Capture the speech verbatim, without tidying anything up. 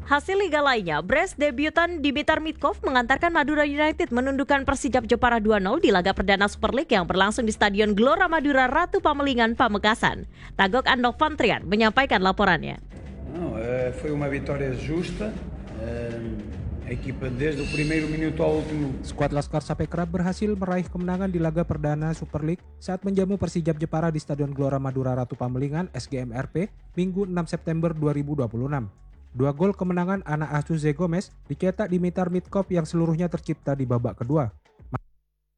Hasil liga lainnya, Brest debutan Dimitar Mitkov mengantarkan Madura United menundukkan Persijap Jepara dua nol di laga perdana Super League yang berlangsung di Stadion Gelora Madura Ratu Pamelingan, Pamekasan. Tagok Andok Vantrian menyampaikan laporannya. Não, foi uma vitória justa. A equipa desde o primeiro minuto ao último. Skuad Laskar Sapekrab berhasil meraih kemenangan di laga perdana Super League saat menjamu Persijap Jepara di Stadion Gelora Madura Ratu Pamelingan S G M R P Minggu enam September dua ribu dua puluh enam. Dua gol kemenangan Ana Asuze Gomez dicetak Dimitar Mitkov yang seluruhnya tercipta di babak kedua.